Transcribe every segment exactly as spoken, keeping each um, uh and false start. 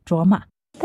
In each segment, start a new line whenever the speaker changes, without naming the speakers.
卓玛。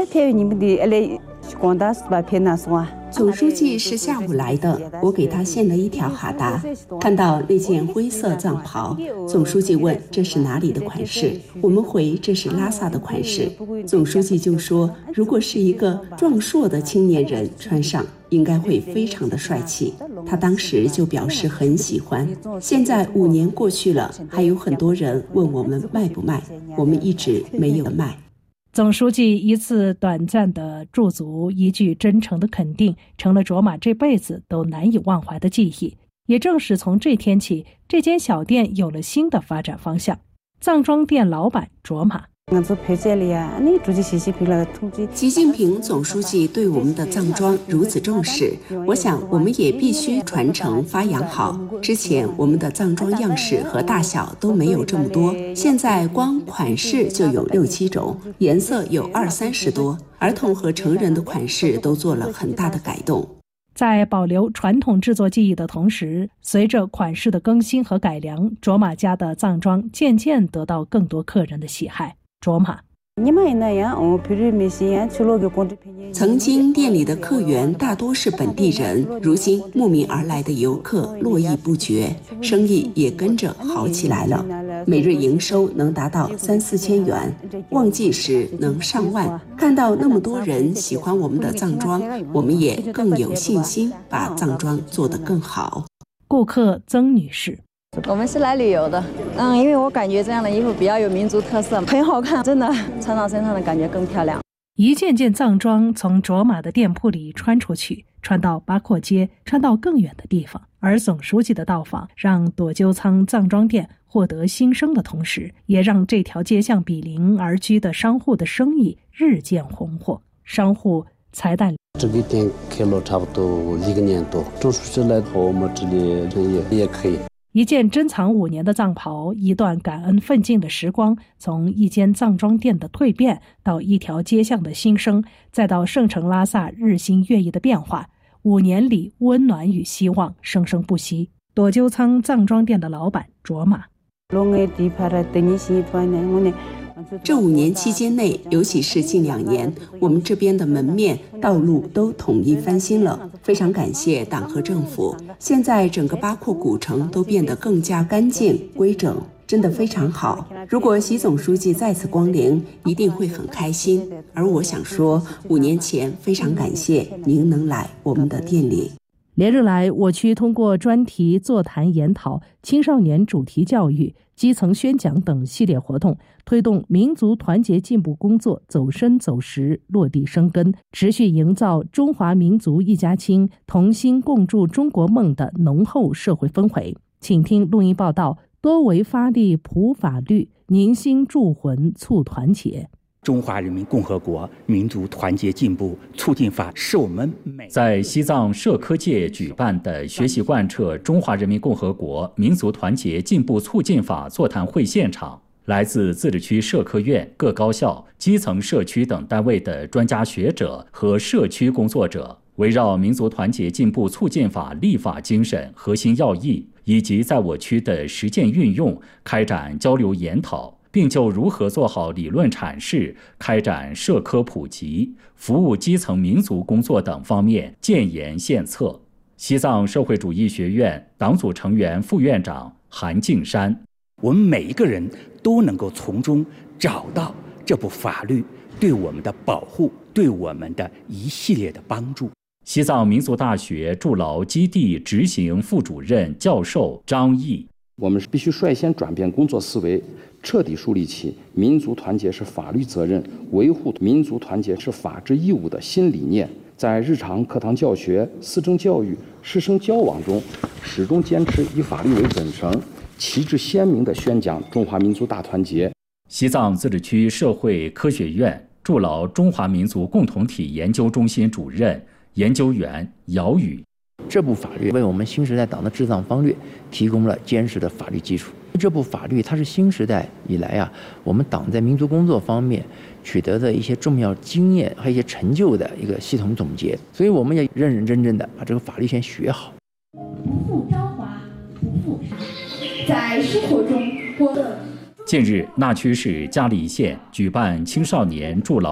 总书记是下午来的，我给他献了一条哈达。看到那件灰色藏袍，总书记问这是哪里的款式，我们回这是拉萨的款式。总书记就说，如果是一个壮硕的青年人穿上，应该会非常的帅气。他当时就表示很喜欢。现在五年过去了，还有很多人问我们卖不卖，我们一直没有卖。
总书记一次短暂的驻足，一句真诚的肯定，成了卓玛这辈子都难以忘怀的记忆。也正是从这天起，这间小店有了新的发展方向。藏装店老板卓玛。
习近平总书记对我们的藏装如此重视，我想我们也必须传承发扬好。之前我们的藏装样式和大小都没有这么多，现在光款式就有六七种，颜色有二三十多，儿童和成人的款式都做了很大的改动。
在保留传统制作技艺的同时，随着款式的更新和改良，卓玛家的藏装渐渐得到更多客人的喜爱。卓玛。
曾经店里的客源大多是本地人，如今慕名而来的游客络绎不绝，生意也跟着好起来了。每日营收能达到三四千元，旺季时能上万。看到那么多人喜欢我们的藏装，我们也更有信心把藏装做得更好。
顾客曾女士。
我们是来旅游的，嗯，因为我感觉这样的衣服比较有民族特色，很好看，真的穿到身上的感觉更漂亮。
一件件藏装从卓玛的店铺里穿出去，穿到八廓街，穿到更远的地方。而总书记的到访，让朵鸠仓藏装店获得新生的同时，也让这条街巷比邻而居的商户的生意日渐红火。商户财蛋。
这个店开了差不多一个年多，总书记来后，我们这里生意也可以。
一件珍藏五年的藏袍，一段感恩奋进的时光，从一间藏装店的蜕变，到一条街巷的新生，再到圣城拉萨日新月异的变化，五年里温暖与希望生生不息。朵鸠仓藏装店的老板卓玛。
这五年期间内，尤其是近两年，我们这边的门面、道路都统一翻新了，非常感谢党和政府。现在整个八廓古城都变得更加干净规整，真的非常好。如果习总书记再次光临，一定会很开心。而我想说，五年前非常感谢您能来我们的店里。
连日来，我区通过专题座谈研讨、青少年主题教育、基层宣讲等系列活动，推动民族团结进步工作走深走实、落地生根，持续营造中华民族一家亲、同心共筑中国梦的浓厚社会氛围。请听录音报道：多维发力普法律，凝心铸魂促团结。
中华人民共和国民族团结进步促进法是我们每
在西藏社科界举办的学习贯彻中华人民共和国民族团结进步促进法座谈会现场，来自自治区社科院、各高校、基层社区等单位的专家学者和社区工作者，围绕民族团结进步促进法立法精神核心要义以及在我区的实践运用开展交流研讨，并就如何做好理论阐释、开展社科普及、服务基层民族工作等方面建言献策。西藏社会主义学院党组成员、副院长韩敬山：
我们每一个人都能够从中找到这部法律对我们的保护、对我们的一系列的帮助。
西藏民族大学筑牢基地执行副主任教授张毅：
我们必须率先转变工作思维，彻底树立起民族团结是法律责任、维护民族团结是法治义务的新理念，在日常课堂教学、思政教育、师生交往中，始终坚持以法律为本绳，旗帜鲜明地宣讲中华民族大团结。
西藏自治区社会科学院筑牢中华民族共同体研究中心主任、研究员姚宇：
这部法律为我们新时代党的治藏方略提供了坚实的法律基础。这部法律它是新时代以来啊，我们党在民族工作方面取得的一些重要经验和一些成就的一个系统总结，所以我们也认认真真的把这个法律先学好。
不负朝华，不负长，在生活中，我的。
近日，那曲市嘉黎县举办青少年筑牢